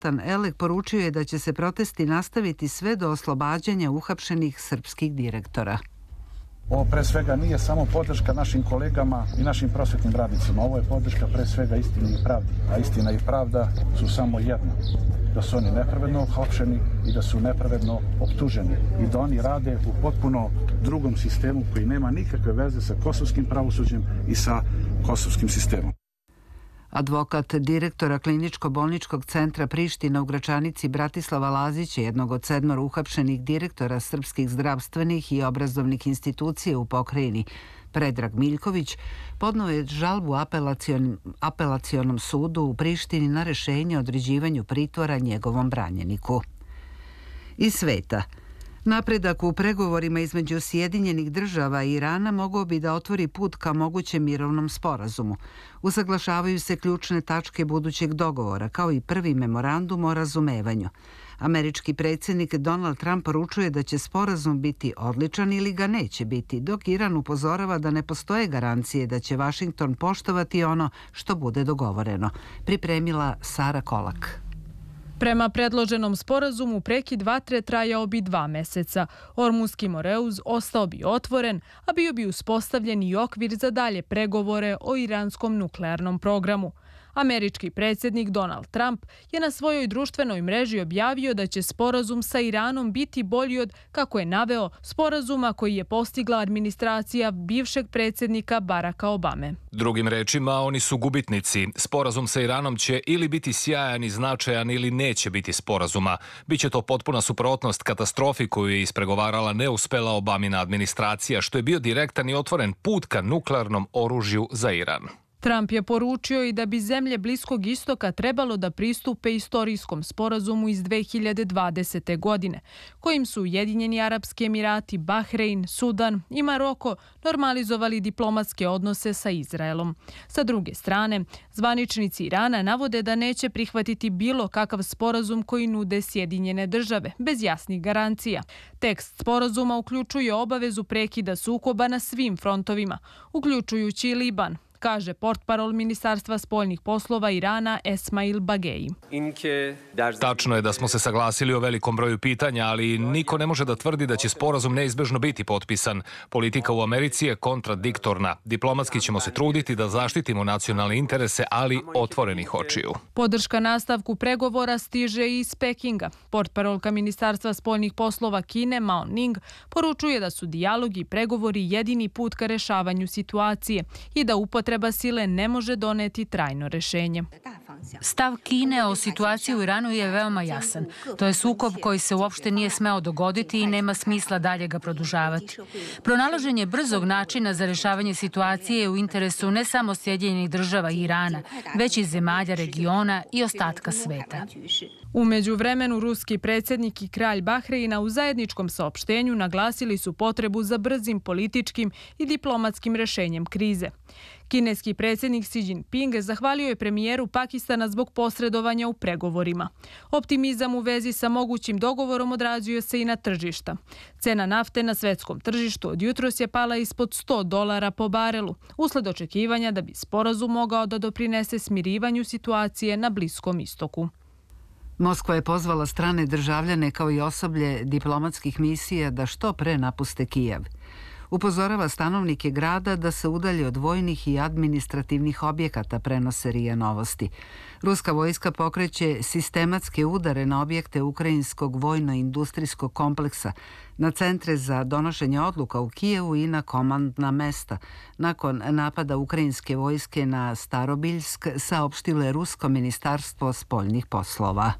Elek poručio je da će se protesti nastaviti sve do oslobađanja uhapšenih srpskih direktora. Ovo pre svega nije samo podrška našim kolegama i našim prosvetnim radnicima. Ovo je podrška pre svega istini i pravdi. A istina i pravda su samo jedno. Da su oni nepravedno uhapšeni i da su nepravedno optuženi. I da oni rade u potpuno drugom sistemu koji nema nikakve veze sa kosovskim pravosuđem i sa kosovskim sistemom. Advokat direktora Kliničko-bolničkog centra Priština u Gračanici Bratislava Lazića, jednog od 7 uhapšenih direktora srpskih zdravstvenih i obrazovnih institucija u pokrajini, Predrag Miljković, podneo je žalbu apelacionom sudu u Prištini na rešenje o određivanju pritvora njegovom branjeniku. Iz sveta. Napredak u pregovorima između Sjedinjenih država i Irana mogao bi da otvori put ka mogućem mirovnom sporazumu. Usaglašavaju se ključne tačke budućeg dogovora, kao i prvi memorandum o razumevanju. Američki predsjednik Donald Trump poručuje da će sporazum biti odličan ili ga neće biti, dok Iran upozorava da ne postoje garancije da će Vašington poštovati ono što bude dogovoreno. Pripremila Sara Kolak. Prema predloženom sporazumu prekid vatre trajao bi 2 meseca. Ormuski Moreuz ostao bi otvoren, a bio bi uspostavljen i okvir za dalje pregovore o iranskom nuklearnom programu. Američki predsjednik Donald Trump je na svojoj društvenoj mreži objavio da će sporazum sa Iranom biti bolji od, kako je naveo, sporazuma koji je postigla administracija bivšeg predsjednika Baracka Obame. Drugim rečima, oni su gubitnici. Sporazum sa Iranom će ili biti sjajan i značajan ili neće biti sporazuma. Biće to potpuna suprotnost katastrofi koju je ispregovarala neuspela Obamina administracija, što je bio direktan i otvoren put ka nuklearnom oružju za Iran. Trump je poručio i da bi zemlje Bliskog istoka trebalo da pristupe istorijskom sporazumu iz 2020. godine, kojim su Ujedinjeni Arapski Emirati, Bahrein, Sudan i Maroko normalizovali diplomatske odnose sa Izraelom. Sa druge strane, zvaničnici Irana navode da neće prihvatiti bilo kakav sporazum koji nude Sjedinjene države, bez jasnih garancija. Tekst sporazuma uključuje obavezu prekida sukoba na svim frontovima, uključujući i Liban, kaže portparol Ministarstva spoljnih poslova Irana Esmail Bagei. Tačno je da smo se saglasili o velikom broju pitanja, ali niko ne može da tvrdi da će sporazum neizbežno biti potpisan. Politika u Americi je kontradiktorna. Diplomatski ćemo se truditi da zaštitimo nacionalne interese, ali otvorenih očiju. Podrška nastavku pregovora stiže i iz Pekinga. Portparolka Ministarstva spoljnih poslova Kine Mao Ning poručuje da su dijalog i pregovori jedini put ka rešavanju situacije i da upotreba sile ne može doneti trajno rešenje. Stav Kine o situaciji u Iranu je veoma jasan. To je sukob koji se uopšte nije smeo dogoditi i nema smisla dalje ga produžavati. Pronalaženje brzog načina za rešavanje situacije je u interesu ne samo Sjedinjenih država i Irana, već i zemalja regiona i ostatka sveta. U međuvremenu, ruski predsjednik i kralj Bahreina u zajedničkom saopštenju naglasili su potrebu za brzim političkim i diplomatskim rešenjem krize. Kineski predsjednik Xi Jinping zahvalio je premijeru Pakistana zbog posredovanja u pregovorima. Optimizam u vezi sa mogućim dogovorom odrazio se i na tržišta. Cena nafte na svetskom tržištu od jutros je pala ispod $100 po barelu, usled očekivanja da bi sporazum mogao da doprinese smirivanju situacije na Bliskom istoku. Moskva je pozvala strane državljane kao i osoblje diplomatskih misija da što pre napuste Kijev. Upozorava stanovnike grada da se udalje od vojnih i administrativnih objekata, prenose RIA Novosti. Ruska vojska pokreće sistematske udare na objekte ukrajinskog vojno-industrijskog kompleksa, na centre za donošenje odluka u Kijevu i na komandna mesta. Nakon napada ukrajinske vojske na Starobiljsk, saopštilo je Rusko ministarstvo spoljnih poslova.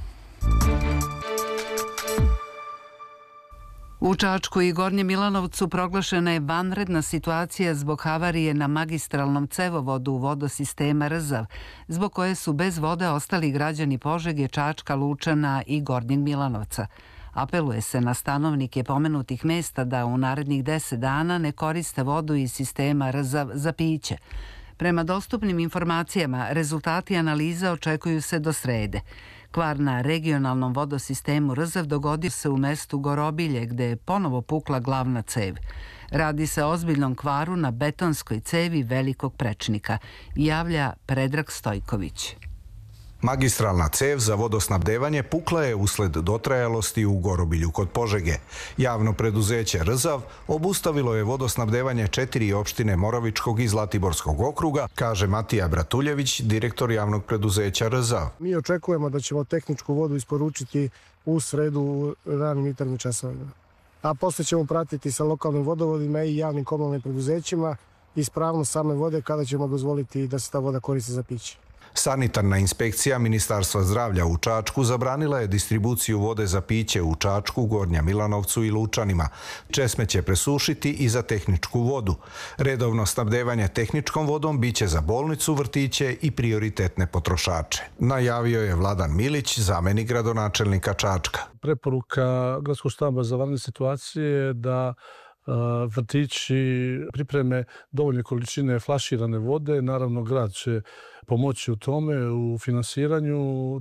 U Čačku i Gornjem Milanovcu proglašena je vanredna situacija zbog havarije na magistralnom cevovodu vodosistema Rzav, zbog koje su bez vode ostali građani Požege, Čačka, Lučana i Gornjeg Milanovca. Apeluje se na stanovnike pomenutih mesta da u narednih 10 dana ne koriste vodu iz sistema Rzav za piće. Prema dostupnim informacijama, rezultati analiza očekuju se do srede. Kvar na regionalnom vodosistemu Rzav dogodio se u mestu Gorobilje, gde je ponovo pukla glavna cev. Radi se o ozbiljnom kvaru na betonskoj cevi velikog prečnika, javlja Predrag Stojković. Magistralna cev za vodosnabdevanje pukla je usled dotrajalosti u Gorobilju kod Požege. Javno preduzeće Rzav obustavilo je vodosnabdevanje 4 opštine Moravičkog i Zlatiborskog okruga, kaže Matija Bratuljević, direktor javnog preduzeća Rzav. Mi očekujemo da ćemo tehničku vodu isporučiti u sredu u ranim jutarnjim časovima. A posle ćemo pratiti sa lokalnim vodovodima i javnim komunalnim preduzećima ispravnost same vode kada ćemo dozvoliti da se ta voda koristi za piće. Sanitarna inspekcija Ministarstva zdravlja u Čačku zabranila je distribuciju vode za piće u Čačku, Gornjem Milanovcu i Lučanima. Česme će presušiti i za tehničku vodu. Redovno snabdevanje tehničkom vodom biće za bolnicu, vrtiće i prioritetne potrošače. Najavio je Vladan Milić, zamenik gradonačelnika Čačka. Preporuka Gradskog štaba za vanredne situacije je da vrtići pripreme dovoljne količine flaširane vode. Naravno, grad će pomoći u tome, u finansiranju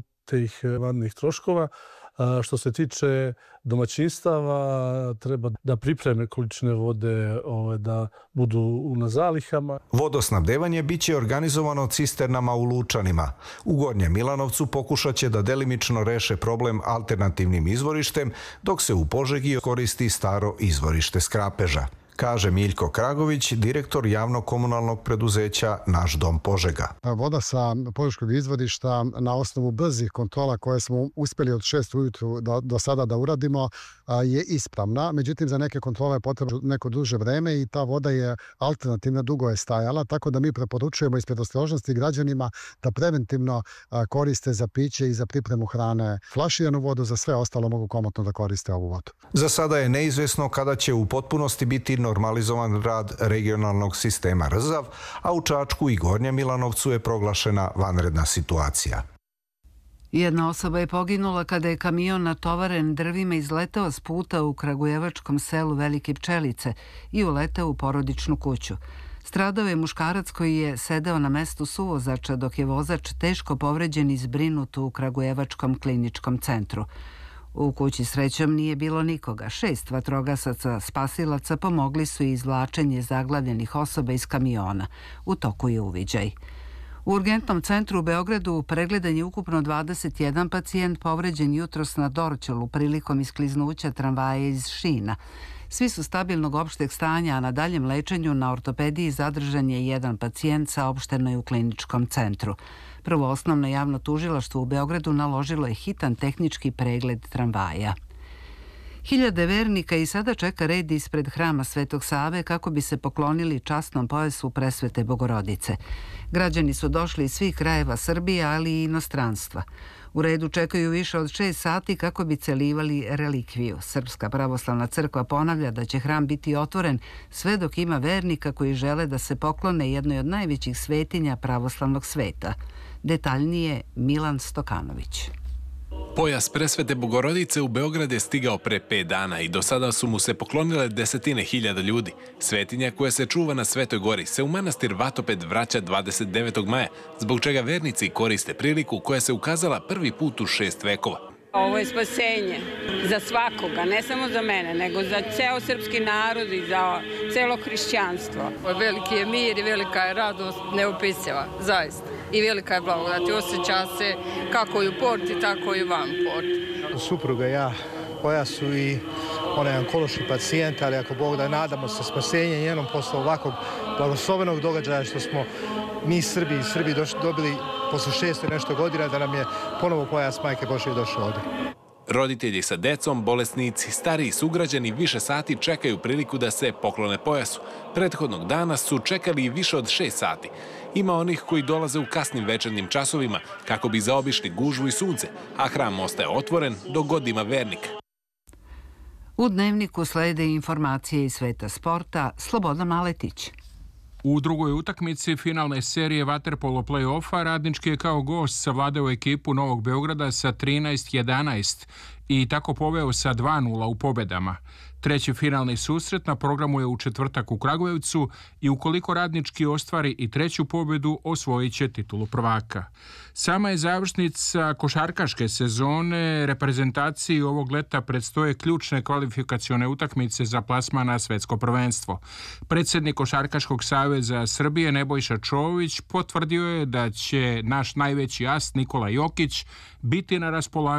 tih vanrednih troškova. Što se tiče domaćinstava, treba da pripreme količine vode da budu na zalihama. Vodosnabdevanje biće organizovano cisternama u Lučanima. U Gornjem Milanovcu pokušat će da delimično reše problem alternativnim izvorištem, dok se u Požegi koristi staro izvorište Skrapeža, kaže Miljko Kragović, direktor javnog komunalnog preduzeća Naš dom Požega. Voda sa požeškog izvorišta na osnovu brzih kontrola koje smo uspjeli od 6 ujutru do sada da uradimo je ispravna. Međutim, za neke kontrole je potrebno neko duže vreme i ta voda je alternativna, dugo je stajala, tako da mi preporučujemo iz predostrožnosti građanima da preventivno koriste za piće i za pripremu hrane flaširanu vodu, za sve ostalo mogu komotno da koriste ovu vodu. Za sada je neizvesno kada će u potpunosti biti normalizovan rad regionalnog sistema Rzav, a u Čačku i Gornjem Milanovcu je proglašena vanredna situacija. Jedna osoba je poginula kada je kamion natovaren drvima izletao s puta u kragujevačkom selu Velike Pčelice i uletao u porodičnu kuću. Stradao je muškarac koji je sedeo na mestu suvozača, dok je vozač teško povređen i zbrinut u kragujevačkom kliničkom centru. U kući srećom nije bilo nikoga. 6 vatrogasaca spasilaca pomogli su izvlačenje zaglavljenih osoba iz kamiona. U toku je uviđaj. U urgentnom centru u Beogradu pregledan je ukupno 21 pacijent povređen jutros na Dorćolu prilikom iskliznuća tramvaja iz šina. Svi su stabilnog opšteg stanja, a na daljem lečenju na ortopediji zadržan je jedan pacijent, saopšteno je u kliničkom centru. Prvo osnovno javno tužilaštvo u Beogradu naložilo je hitan tehnički pregled tramvaja. Hiljade vernika i sada čeka red ispred hrama Svetog Save kako bi se poklonili časnom pojasu Presvete Bogorodice. Građani su došli iz svih krajeva Srbije, ali i inostranstva. U redu čekaju više od 6 sati kako bi celivali relikviju. Srpska pravoslavna crkva ponavlja da će hram biti otvoren sve dok ima vernika koji žele da se poklone jednoj od najvećih svetinja pravoslavnog sveta. Detaljnije Milan Stokanović. Pojas Presvete Bogorodice u Beograd je stigao pre 5 dana i do sada su mu se poklonile desetine hiljada ljudi. Svetinja koja se čuva na Svetoj gori se u manastir Vatoped vraća 29. maja, zbog čega vernici koriste priliku koja se ukazala prvi put u 6 vekova. Ovo je spasenje za svakoga, ne samo za mene, nego za ceo srpski narod i za celo hrišćanstvo. Veliki je mir i velika je radost, neopisiva, zaista. I velika je blagodat i osjeća se kako i u porti, tako i van porti. Supruga i ja pojasu i ona je onkološki pacijent, ali ako Bog da, nadamo se spasenje njenom posle ovakvog blagoslovenog događaja što smo mi Srbi dobili posle 600 nešto godina, da nam je ponovo pojas Majke Božje došao ovdje. Roditelji sa decom, bolesnici, stariji sugrađani više sati čekaju priliku da se poklone pojasu. Prethodnog dana su čekali više od 6 sati. Ima onih koji dolaze u kasnim večernjim časovima kako bi zaobišli gužvu i sunce, a hram ostaje otvoren dok god ima vernika. U Dnevniku slede informacije iz sveta sporta. Slobodan Maletić. U drugoj utakmici finalne serije vaterpolo play-offa Radnički je kao gost savladao ekipu Novog Beograda sa 13-11 i tako poveo sa 2:0 u pobedama. Treći finalni susret na programu je u četvrtak u Kragujevcu i ukoliko Radnički ostvari i treću pobedu, osvojit će titulu prvaka. Sama je završnica košarkaške sezone. Reprezentaciji ovog leta predstoje ključne kvalifikacione utakmice za plasman na svetsko prvenstvo. Predsjednik Košarkaškog saveza Srbije Nebojša Čović potvrdio je da će naš najveći as Nikola Jokić biti na raspolaganju